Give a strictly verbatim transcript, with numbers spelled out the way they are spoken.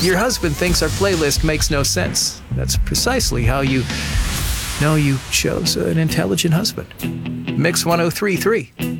Your husband thinks our playlist makes no sense. That's precisely how you know you chose an intelligent husband. Mix one oh three point three.